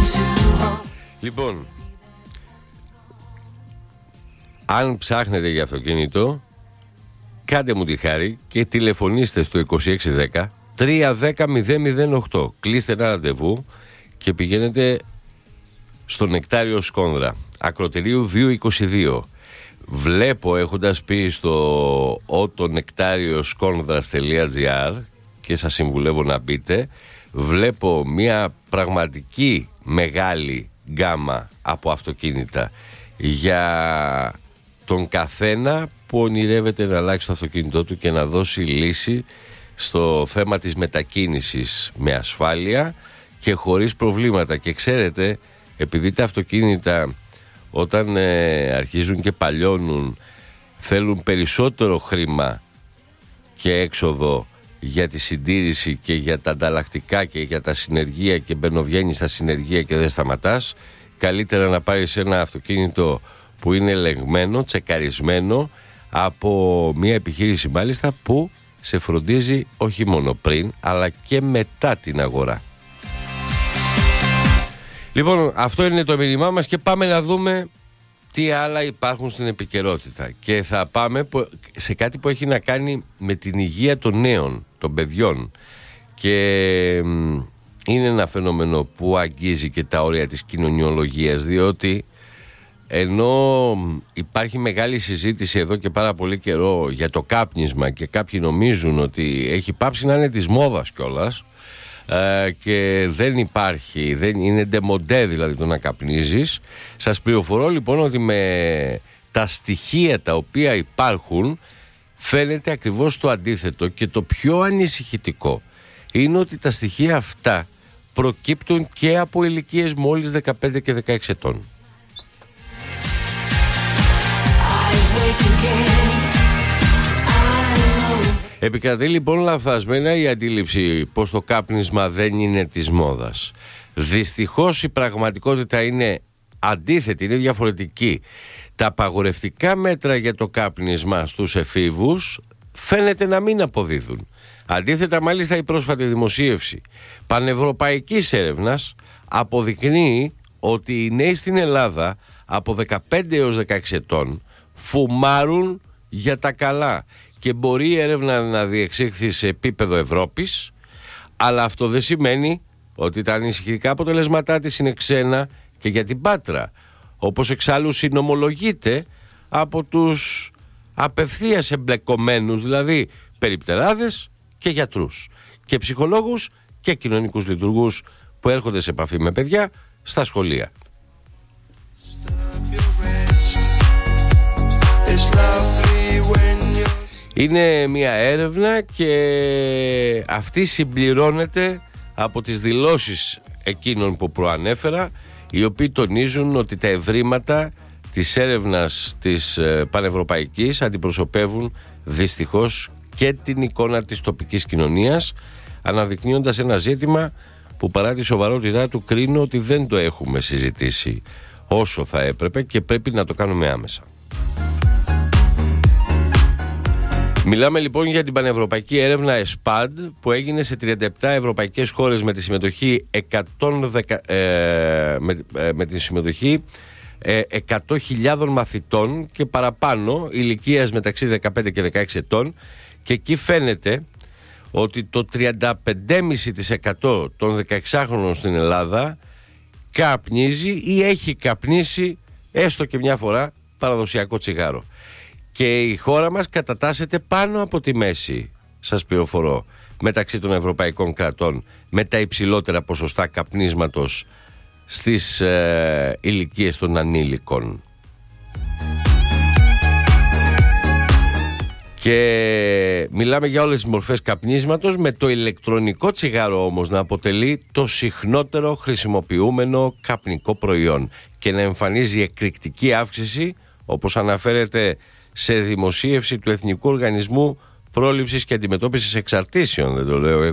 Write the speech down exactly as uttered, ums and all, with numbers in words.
Λοιπόν, αν ψάχνετε για αυτοκίνητο, κάντε μου τη χάρη και τηλεφωνήστε στο είκοσι έξι δέκα τρία δέκα μηδέν μηδέν οκτώ. Κλείστε ένα ραντεβού και πηγαίνετε στο Νεκτάριο Σκόνδρα, Ακροτηρίου δύο είκοσι δύο. Βλέπω, έχοντας πει στο otonektarioskondras τελεία gr και σας συμβουλεύω να μπείτε, βλέπω μια πραγματική μεγάλη γκάμα από αυτοκίνητα για τον καθένα που ονειρεύεται να αλλάξει το αυτοκίνητό του και να δώσει λύση στο θέμα της μετακίνησης με ασφάλεια και χωρίς προβλήματα. Και ξέρετε, επειδή τα αυτοκίνητα όταν ε, αρχίζουν και παλιώνουν θέλουν περισσότερο χρήμα και έξοδο για τη συντήρηση και για τα ανταλλακτικά και για τα συνεργεία και μπαινοβγαίνεις στα συνεργεία και δεν σταματάς, καλύτερα να πάρεις ένα αυτοκίνητο που είναι ελεγμένο, τσεκαρισμένο από μια επιχείρηση μάλιστα που σε φροντίζει όχι μόνο πριν αλλά και μετά την αγορά. Λοιπόν, αυτό είναι το μήνυμά μας και πάμε να δούμε τι άλλα υπάρχουν στην επικαιρότητα. Και θα πάμε σε κάτι που έχει να κάνει με την υγεία των νέων, των παιδιών. Και είναι ένα φαινόμενο που αγγίζει και τα όρια της κοινωνιολογίας, διότι ενώ υπάρχει μεγάλη συζήτηση εδώ και πάρα πολύ καιρό για το κάπνισμα και κάποιοι νομίζουν ότι έχει πάψει να είναι της μόδας κιόλας, Uh, και δεν υπάρχει, δεν είναι ντεμοντέ δηλαδή το να καπνίζεις. Σας πληροφορώ λοιπόν ότι με τα στοιχεία τα οποία υπάρχουν φαίνεται ακριβώς το αντίθετο, και το πιο ανησυχητικό είναι ότι τα στοιχεία αυτά προκύπτουν και από ηλικίες μόλις δεκαπέντε και δεκαέξι ετών. Επικρατεί λοιπόν λαθασμένα η αντίληψη πως το κάπνισμα δεν είναι της μόδας. Δυστυχώς η πραγματικότητα είναι αντίθετη, είναι διαφορετική. Τα απαγορευτικά μέτρα για το κάπνισμα στους εφήβους φαίνεται να μην αποδίδουν. Αντίθετα, μάλιστα, η πρόσφατη δημοσίευση πανευρωπαϊκής έρευνας αποδεικνύει ότι οι νέοι στην Ελλάδα από δεκαπέντε έως δεκαέξι ετών φουμάρουν για τα καλά. Και μπορεί η έρευνα να διεξήχθη σε επίπεδο Ευρώπης, αλλά αυτό δεν σημαίνει ότι τα ανησυχητικά αποτελέσματά της είναι ξένα και για την Πάτρα, όπως εξάλλου συνομολογείται από τους απευθείας εμπλεκομένους, δηλαδή περιπτεράδες και γιατρούς και ψυχολόγους και κοινωνικούς λειτουργούς που έρχονται σε επαφή με παιδιά στα σχολεία. Είναι μια έρευνα και αυτή συμπληρώνεται από τις δηλώσεις εκείνων που προανέφερα, οι οποίοι τονίζουν ότι τα ευρήματα της έρευνας της πανευρωπαϊκής αντιπροσωπεύουν δυστυχώς και την εικόνα της τοπικής κοινωνίας, αναδεικνύοντας ένα ζήτημα που παρά τη σοβαρότητά του κρίνω ότι δεν το έχουμε συζητήσει όσο θα έπρεπε και πρέπει να το κάνουμε άμεσα. Μιλάμε λοιπόν για την πανευρωπαϊκή έρευνα ΕΣΠΑΝΤ που έγινε σε τριάντα επτά ευρωπαϊκές χώρες με τη συμμετοχή εκατόν δέκα, ε, με, ε, με τη συμμετοχή ε, εκατό χιλιάδων μαθητών και παραπάνω ηλικίας μεταξύ δεκαπέντε και δεκαέξι ετών, και εκεί φαίνεται ότι το τριάντα πέντε κόμμα πέντε τοις εκατό των δεκαεξάχρονων στην Ελλάδα καπνίζει ή έχει καπνίσει έστω και μια φορά παραδοσιακό τσιγάρο. Και η χώρα μας κατατάσσεται πάνω από τη μέση, σας πληροφορώ, μεταξύ των ευρωπαϊκών κρατών με τα υψηλότερα ποσοστά καπνίσματος στις ε, ηλικίες των ανήλικων. Και μιλάμε για όλες τις μορφές καπνίσματος, με το ηλεκτρονικό τσιγάρο όμως να αποτελεί το συχνότερο χρησιμοποιούμενο καπνικό προϊόν και να εμφανίζει εκρηκτική αύξηση, όπως αναφέρεται σε δημοσίευση του Εθνικού Οργανισμού Πρόληψης και Αντιμετώπισης Εξαρτήσεων, δεν το λέω εγώ.